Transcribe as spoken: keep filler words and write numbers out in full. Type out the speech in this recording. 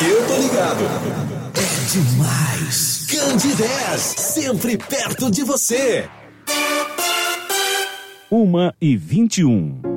Eu tô ligado. É demais. Candidez, sempre perto de você. Uma e vinte e um.